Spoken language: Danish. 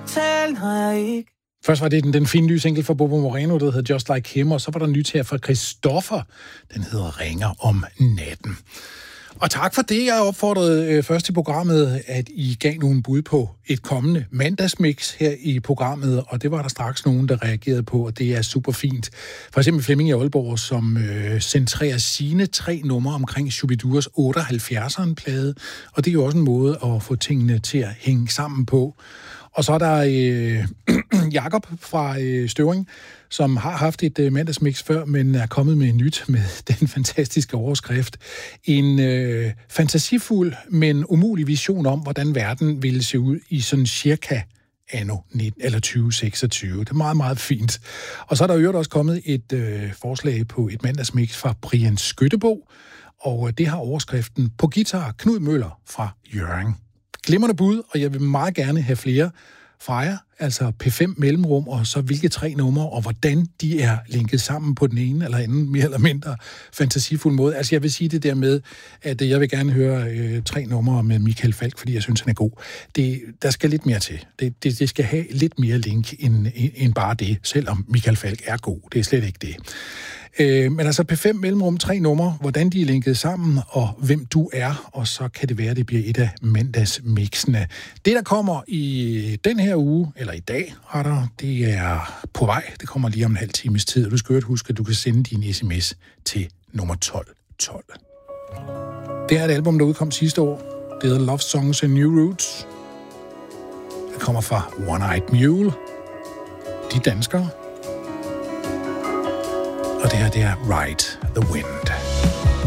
tale, når jeg ikke. Først var det den fine nye single fra Bobo Moreno, der hedder Just Like Him, og så var der nyt her fra Christoffer, den hedder Ringer om natten. Og tak for det. Jeg opfordrede først i programmet, at I gav nogle bud på et kommende mandagsmix her i programmet, og det var der straks nogen, der reagerede på, og det er super fint. For eksempel Flemming i Aalborg, som centrerer sine 3 numre omkring Shubiduras 78'eren plade, og det er jo også en måde at få tingene til at hænge sammen på. Og så er der Jakob fra Støvring, som har haft et mandagsmix før, men er kommet med nyt med den fantastiske overskrift. En fantasifuld, men umulig vision om, hvordan verden ville se ud i sådan cirka anno 2026. Det er meget, meget fint. Og så er der jo også kommet et forslag på et mandagsmix fra Brian Skyttebo, og det har overskriften på guitar Knud Møller fra Hjørring. Glimrende bud, og jeg vil meget gerne have flere fra jer, altså P5 mellemrum, og så hvilke 3 numre, og hvordan de er linket sammen på den ene eller anden, mere eller mindre fantasifuld måde. Altså jeg vil sige det der med, at jeg vil gerne høre 3 numre med Michael Falch, fordi jeg synes, han er god. Der skal lidt mere til. Det skal have lidt mere link end bare det, selvom Michael Falch er god. Det er slet ikke det. Men altså P5 mellemrum 3 numre, hvordan de er linket sammen, og hvem du er, og så kan det være, at det bliver et af mandagsmixene. Det, der kommer i den her uge, eller i dag, det er på vej. Det kommer lige om en halv times tid, og du skal huske, at du kan sende din sms til nummer 1212. Det er et album, der udkom sidste år. Det hedder Love Songs and New Roots. Det kommer fra One Eyed Mule. De danskere. Og det her, det er Ride the Wind.